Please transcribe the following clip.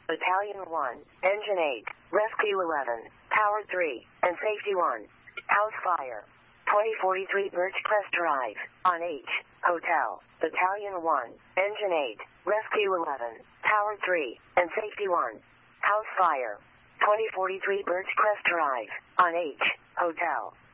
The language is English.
Battalion 1, Engine 8, Rescue 11, Power 3, and Safety 1. House fire. 2043 Birchcrest Drive, on H, Hotel, Battalion 1, Engine 8, Rescue 11, Power 3, and Safety 1. House fire. 2043 Birchcrest Drive, on H, Hotel.